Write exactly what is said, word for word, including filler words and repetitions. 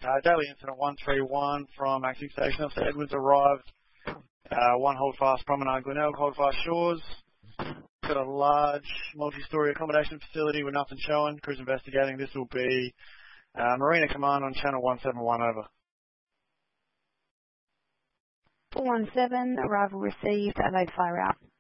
Uh, daily incident one three one from Acting Station Officer Edwards arrived. Uh, one hold fast Promenade Glenelg, hold fast Shores. Got a large multi-storey accommodation facility with nothing showing. Crew's investigating. This will be uh, Marina Command on channel one seven one, over. four one seven, arrival received, Adelaide Fire out.